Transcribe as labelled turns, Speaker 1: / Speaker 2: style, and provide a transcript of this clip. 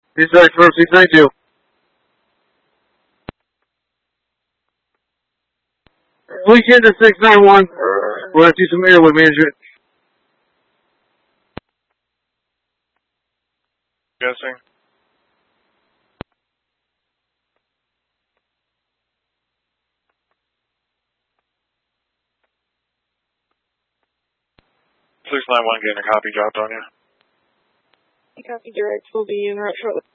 Speaker 1: Dispatch from 692. Weekend to 691. We'll have to do some airway management.
Speaker 2: Guessing. Getting a copy dropped on you.
Speaker 3: Copy direct. We'll be en route shortly.